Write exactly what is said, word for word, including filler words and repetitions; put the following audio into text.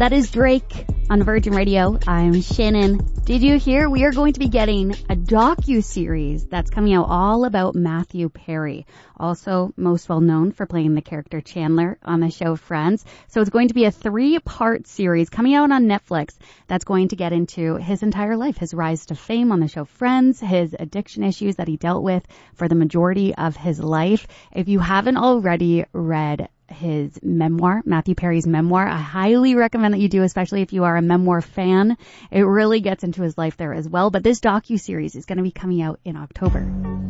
That is Drake on Virgin Radio. I'm Shannon. Did you hear? We are going to be getting a docu-series that's coming out all about Matthew Perry, also most well known for playing the character Chandler on the show Friends. So it's going to be a three-part series coming out on Netflix that's going to get into his entire life, his rise to fame on the show Friends, his addiction issues that he dealt with for the majority of his life. If you haven't already read his memoir, Matthew Perry's memoir, I highly recommend that you do, especially if you are a memoir fan. It really gets into his life there as well. But this docu-series is going to be coming out in October.